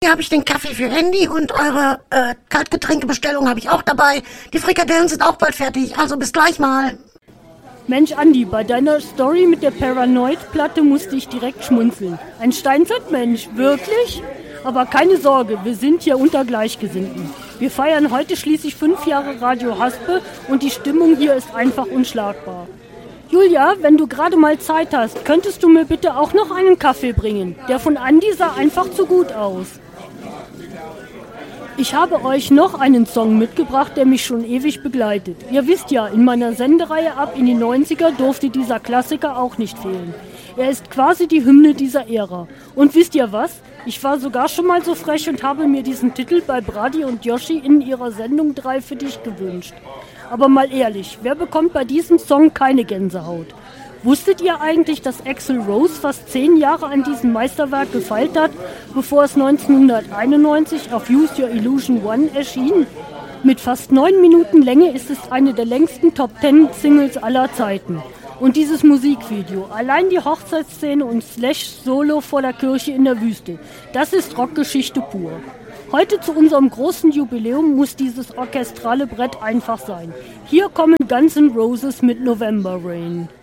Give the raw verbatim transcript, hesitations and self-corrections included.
Hier habe ich den Kaffee für Handy und eure äh, Kaltgetränkebestellung habe ich auch dabei. Die Frikadellen sind auch bald fertig, also bis gleich mal. Mensch, Andi, bei deiner Story mit der Paranoid-Platte musste ich direkt schmunzeln. Ein Steinzeitmensch, wirklich? Aber keine Sorge, wir sind hier unter Gleichgesinnten. Wir feiern heute schließlich fünf Jahre Radio Haspe und die Stimmung hier ist einfach unschlagbar. Julia, wenn du gerade mal Zeit hast, könntest du mir bitte auch noch einen Kaffee bringen? Der von Andi sah einfach zu gut aus. Ich habe euch noch einen Song mitgebracht, der mich schon ewig begleitet. Ihr wisst ja, in meiner Sendereihe ab in die neunziger durfte dieser Klassiker auch nicht fehlen. Er ist quasi die Hymne dieser Ära. Und wisst ihr was? Ich war sogar schon mal so frech und habe mir diesen Titel bei Brady und Yoshi in ihrer Sendung drei für dich gewünscht. Aber mal ehrlich, wer bekommt bei diesem Song keine Gänsehaut? Wusstet ihr eigentlich, dass Axl Rose fast zehn Jahre an diesem Meisterwerk gefeilt hat, bevor es neunzehnhunderteinundneunzig auf Use Your Illusion One erschien? Mit fast neun Minuten Länge ist es eine der längsten Top-Ten-Singles aller Zeiten. Und dieses Musikvideo, allein die Hochzeitsszene und Slash-Solo vor der Kirche in der Wüste, das ist Rockgeschichte pur. Heute zu unserem großen Jubiläum muss dieses orchestrale Brett einfach sein. Hier kommen Guns N' Roses mit November Rain.